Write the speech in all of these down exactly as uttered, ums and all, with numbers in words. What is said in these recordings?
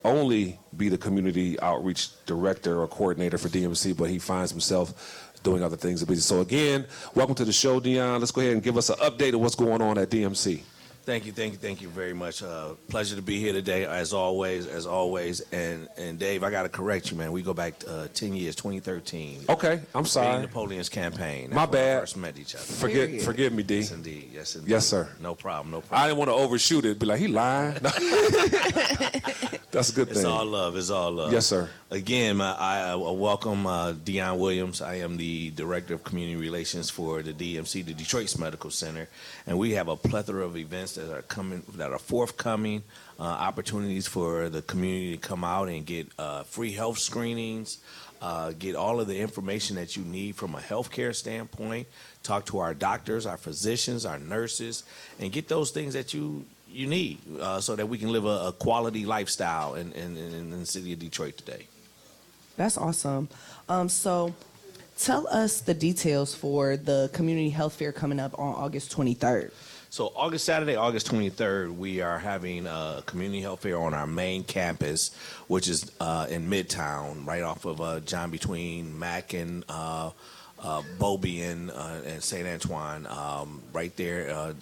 only be the community outreach director or coordinator for D M C, but he finds himself doing other things. So again, welcome to the show, Dion. Let's go ahead and give us an update of what's going on at D M C. Thank you, thank you, thank you very much. Uh, pleasure to be here today, as always, as always. And and Dave, I got to correct you, man. We go back uh, ten years, twenty thirteen. Okay, I'm sorry. Napoleon's campaign. That's My when bad. We first met each other. Forget, Period. forgive me, D. Yes, indeed. Yes, indeed. Yes, sir. No problem. No problem. I didn't want to overshoot it. Be like, he lying. That's a good thing. It's all love. It's all love. Yes, sir. Again, uh, I, I welcome uh, Dion Williams. I am the Director of Community Relations for the D M C, the Detroit Medical Center, and we have a plethora of events that are coming, that are forthcoming, uh, opportunities for the community to come out and get uh, free health screenings, uh, get all of the information that you need from a healthcare standpoint, talk to our doctors, our physicians, our nurses, and get those things that you you need uh, so that we can live a, a quality lifestyle in, in, in, in the city of Detroit today. That's awesome. Um, so tell us the details for the community health fair coming up on August twenty-third. So August, Saturday, August twenty-third, we are having a community health fair on our main campus, which is uh, in Midtown, right off of uh, John between Mack and uh, uh, Beaubien uh, and Saint Antoine, um, right there. Uh,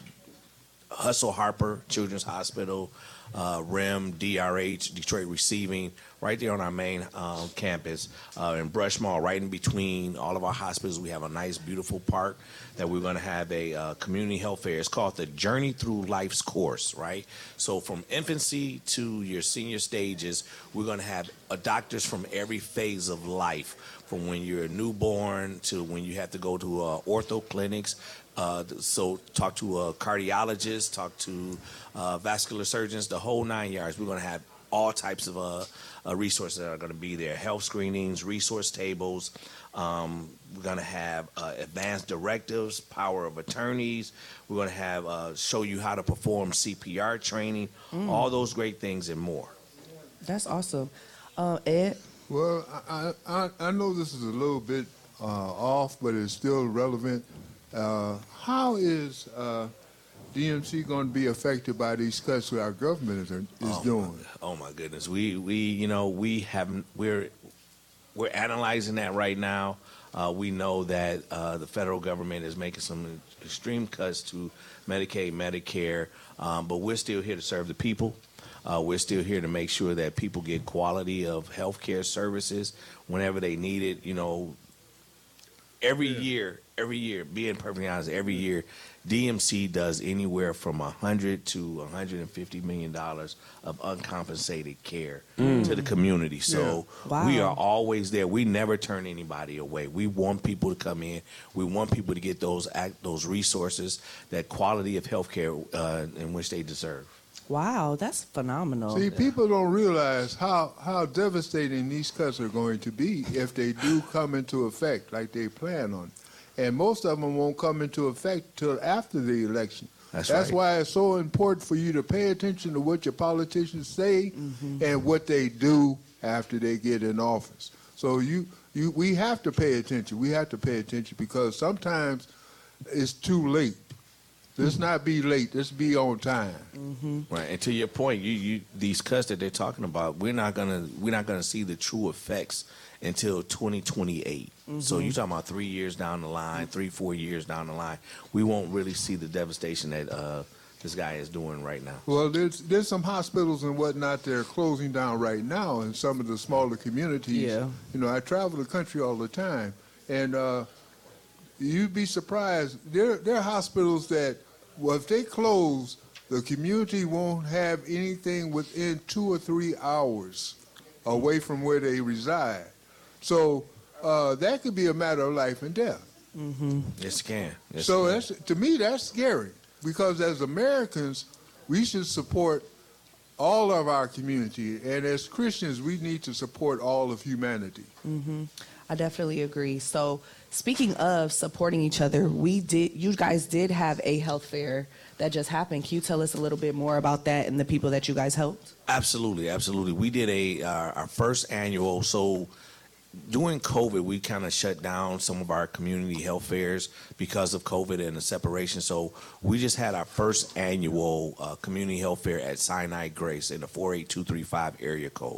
Hustle Harper Children's Hospital, uh, R E M, D R H, Detroit Receiving, right there on our main uh, campus. Uh, in Brush Mall, right in between all of our hospitals, we have a nice, beautiful park that we're going to have a uh, community health fair. It's called the Journey Through Life's Course, right? So from infancy to your senior stages, we're going to have uh, doctors from every phase of life, from when you're a newborn to when you have to go to uh, ortho clinics. Uh, so talk to a cardiologist, talk to uh, vascular surgeons, the whole nine yards. We're going to have all types of uh, uh, resources that are going to be there. Health screenings, resource tables. Um, we're going to have uh, advanced directives, power of attorneys. We're going to have uh, show you how to perform C P R training, mm. all those great things and more. That's awesome. Uh, Ed? Well, I, I, I know this is a little bit uh, off, but it's still relevant. Uh, how is uh, D M C going to be affected by these cuts that our government is, is oh doing? My, oh my goodness, we we you know we haven't we're we're analyzing that right now. Uh, we know that uh, the federal government is making some extreme cuts to Medicaid, Medicare, um, but we're still here to serve the people. Uh, we're still here to make sure that people get quality of health care services whenever they need it. You know, every yeah. year. Every year, being perfectly honest, every year, D M C does anywhere from one hundred to one hundred fifty million dollars of uncompensated care mm. to the community. So yeah. wow. we are always there. We never turn anybody away. We want people to come in. We want people to get those act, those resources, that quality of health care uh, in which they deserve. Wow, that's phenomenal. See, people don't realize how, how devastating these cuts are going to be if they do come into effect like they plan on. And most of them won't come into effect till after the election. That's, That's right. why it's so important for you to pay attention to what your politicians say mm-hmm. and what they do after they get in office. So you, you, we have to pay attention. We have to pay attention because sometimes it's too late. Let's not be late. Let's be on time. Mm-hmm. Right, and to your point, you, you these cuts that they're talking about, we're not gonna we're not gonna see the true effects until twenty twenty-eight. Mm-hmm. So you're talking about three years down the line, three four years down the line, we won't really see the devastation that uh, this guy is doing right now. Well, there's there's some hospitals and whatnot that are closing down right now in some of the smaller communities. Yeah. You know, I travel the country all the time, and uh, you'd be surprised. There there are hospitals that, well, if they close, the community won't have anything within two or three hours away from where they reside. So uh, that could be a matter of life and death. Mm-hmm. Yes, it can. Yes, so it can. that's, to me, that's scary because as Americans, we should support all of our community, and as Christians, we need to support all of humanity. Mm-hmm. I definitely agree. So speaking of supporting each other, we did. You guys did have a health fair that just happened. Can you tell us a little bit more about that and the people that you guys helped? Absolutely, absolutely. We did a uh, our first annual. So during COVID, we kind of shut down some of our community health fairs because of COVID and the separation. So we just had our first annual uh, community health fair at Sinai Grace in the four eight two three five area code.